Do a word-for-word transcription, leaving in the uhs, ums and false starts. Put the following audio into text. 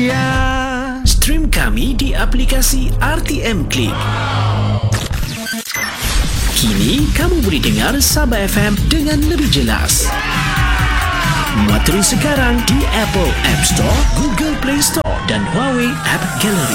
Ya. Stream kami di aplikasi R T M Click. Kini kamu boleh dengar Sabah F M dengan lebih jelas. Muat turun sekarang di Apple App Store, Google Play Store dan Huawei App Gallery.